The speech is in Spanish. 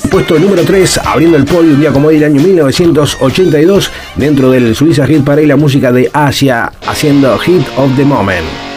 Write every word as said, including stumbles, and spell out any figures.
Puesto número tres, abriendo el podio un día como hoy del año mil novecientos ochenta y dos, dentro del Suiza Hit Parade, la música de Asia, haciendo Hit of the Moment.